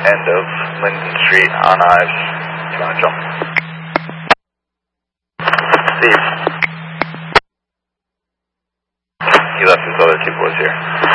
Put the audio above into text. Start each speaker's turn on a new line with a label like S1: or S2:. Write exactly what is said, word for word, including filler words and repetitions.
S1: end of Linden Street on Ives. Module. Steve. He left his other two boys here.